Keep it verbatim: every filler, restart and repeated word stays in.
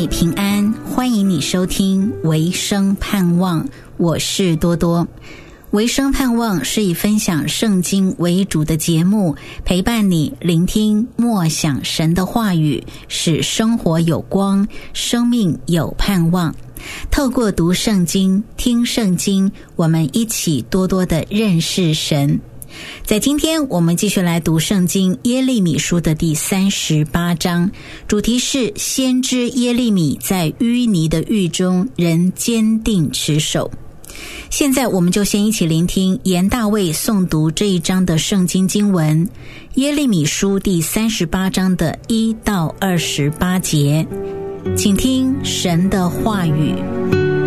你平安，欢迎你收听维生盼望，我是多多。维生盼望是以分享圣经为主的节目，陪伴你聆听默想神的话语，使生活有光，生命有盼望。透过读圣经、听圣经，我们一起多多的认识神。在今天我们继续来读圣经耶利米书的第三十八章，主题是先知耶利米在淤泥的狱中仍坚定持守。现在我们就先一起聆听严大卫诵读这一章的圣经经文，耶利米书第三十八章的一到二十八节，请听神的话语。